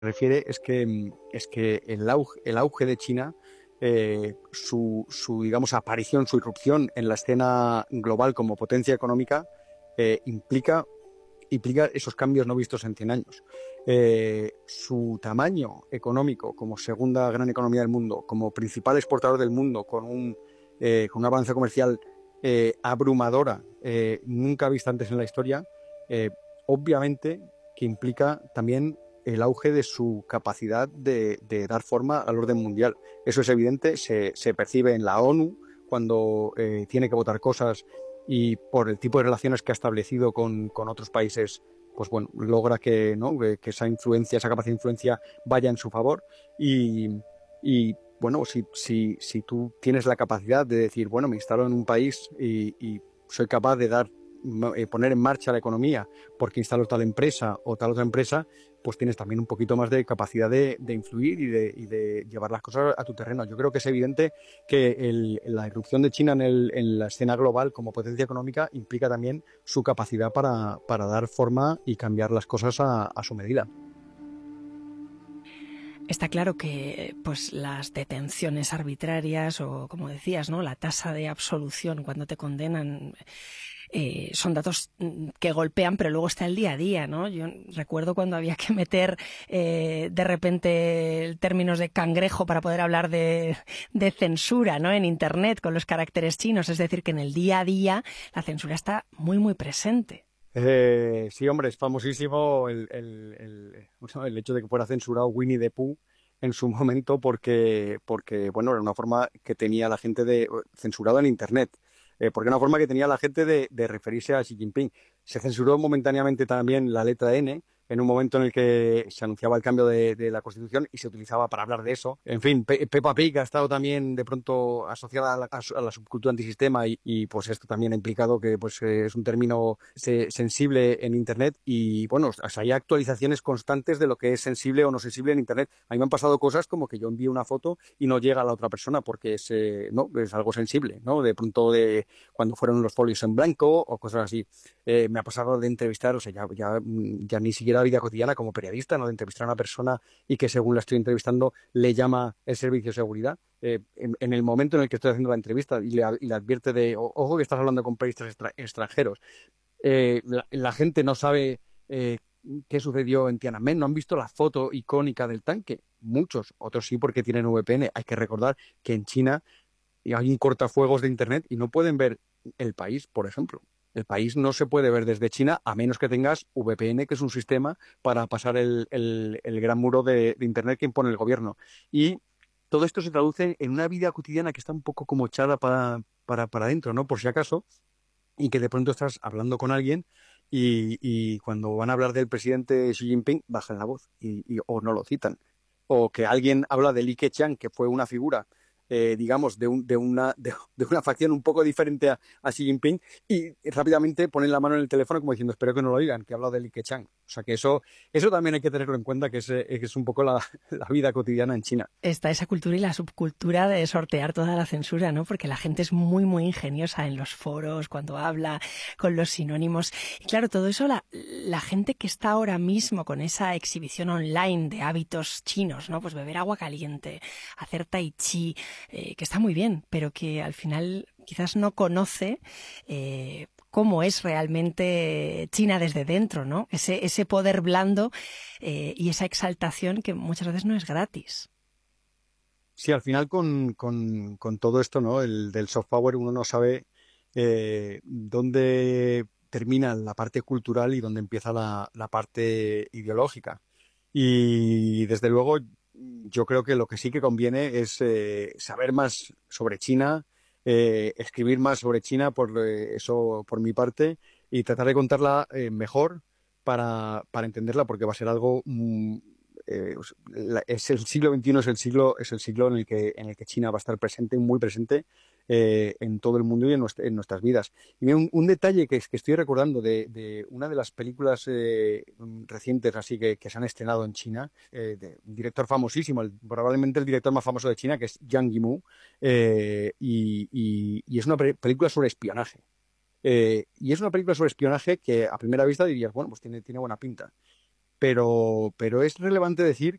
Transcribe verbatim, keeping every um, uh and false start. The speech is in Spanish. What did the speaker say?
refiere es que, es que el auge, el auge de China, eh, su, su, digamos, aparición, su irrupción en la escena global como potencia económica, eh, implica, implica esos cambios no vistos en cien años. Eh, su tamaño económico como segunda gran economía del mundo, como principal exportador del mundo, con un, eh, con una balanza comercial eh, abrumadora, eh, nunca vista antes en la historia, eh, obviamente que implica también el auge de su capacidad de, de dar forma al orden mundial. Eso es evidente, se, se percibe en la ONU cuando eh, tiene que votar cosas y por el tipo de relaciones que ha establecido con, con otros países, pues bueno, logra que, ¿no? que, que esa influencia, esa capacidad de influencia vaya en su favor y, y bueno, si, si, si tú tienes la capacidad de decir, bueno, me instalo en un país y, y soy capaz de dar eh, poner en marcha la economía porque instalo tal empresa o tal otra empresa, pues tienes también un poquito más de capacidad de, de influir y de, y de llevar las cosas a tu terreno. Yo creo que es evidente que el, la irrupción de China en, el, en la escena global como potencia económica implica también su capacidad para, para dar forma y cambiar las cosas a, a su medida. Está claro que pues las detenciones arbitrarias o, como decías, ¿no?, la tasa de absolución cuando te condenan eh, son datos que golpean, pero luego está el día a día, ¿no? Yo recuerdo cuando había que meter eh, de repente términos de cangrejo para poder hablar de, de censura, ¿no?, en Internet con los caracteres chinos. Es decir, que en el día a día la censura está muy, muy presente. Eh, sí, hombre, es famosísimo el, el, el, bueno, el hecho de que fuera censurado Winnie the Pooh en su momento porque, porque bueno, era una forma que tenía la gente de censurado en Internet, eh, porque era una forma que tenía la gente de, de referirse a Xi Jinping. Se censuró momentáneamente también la letra N en un momento en el que se anunciaba el cambio de, de la Constitución y se utilizaba para hablar de eso. En fin, Pe Peppa Pig ha estado también de pronto asociada a la, a la subcultura antisistema y, y pues esto también ha implicado que pues eh, es un término se, sensible en Internet y bueno, o sea, hay actualizaciones constantes de lo que es sensible o no sensible en Internet. A mí me han pasado cosas como que yo envío una foto y no llega a la otra persona porque es, eh, no, es algo sensible, ¿no? De pronto de cuando fueron los folios en blanco o cosas así. Eh, me ha pasado de entrevistar, o sea, ya, ya, ya ni siquiera vida cotidiana como periodista, ¿no? De entrevistar a una persona y que según la estoy entrevistando le llama el servicio de seguridad. Eh, en, en el momento en el que estoy haciendo la entrevista y le, y le advierte de, ojo que estás hablando con periodistas extra, extranjeros. Eh, la, la gente no sabe eh, qué sucedió en Tiananmen, no han visto la foto icónica del tanque. Muchos, otros sí porque tienen V P N. Hay que recordar que en China hay un cortafuegos de Internet y no pueden ver el país, por ejemplo. El país no se puede ver desde China a menos que tengas V P N, que es un sistema para pasar el, el, el gran muro de, de Internet que impone el gobierno. Y todo esto se traduce en una vida cotidiana que está un poco como echada para, para, para adentro, ¿no? Por si acaso, y que de pronto estás hablando con alguien y, y cuando van a hablar del presidente Xi Jinping bajan la voz y, y, o no lo citan. O que alguien habla de Li Keqiang, que fue una figura eh, digamos, de, un, de, una, de, de una facción un poco diferente a, a Xi Jinping y rápidamente ponen la mano en el teléfono como diciendo, espero que no lo oigan, que ha hablado de Li Keqiang. O sea que eso, eso también hay que tenerlo en cuenta, que es, que es un poco la, la vida cotidiana en China. Está esa cultura y la subcultura de sortear toda la censura, ¿no? Porque la gente es muy, muy ingeniosa en los foros, cuando habla, con los sinónimos. Y claro, todo eso, la, la gente que está ahora mismo con esa exhibición online de hábitos chinos, ¿no? Pues beber agua caliente, hacer tai chi, eh, que está muy bien, pero que al final quizás no conoce eh, cómo es realmente China desde dentro, ¿no? Ese, ese poder blando eh, y esa exaltación que muchas veces no es gratis. Sí, al final con, con, con todo esto, ¿no? El del soft power uno no sabe eh, dónde termina la parte cultural y dónde empieza la, la parte ideológica. Y desde luego yo creo que lo que sí que conviene es eh, saber más sobre China, eh, escribir más sobre China, por eh, eso por mi parte, y tratar de contarla eh, mejor para, para entenderla, porque va a ser algo mm, eh, la, es el siglo veintiuno es el siglo es el siglo en el que en el que China va a estar presente, muy presente eh, en todo el mundo y en, nuestra, en nuestras vidas. Y un, un detalle que, que estoy recordando de, de una de las películas eh, recientes así que, que se han estrenado en China, eh, de un director famosísimo, el, probablemente el director más famoso de China, que es Zhang Yimou, eh, y, y, y es una pe película sobre espionaje. Eh, y es una película sobre espionaje que a primera vista dirías, bueno, pues tiene, tiene buena pinta. pero, pero es relevante decir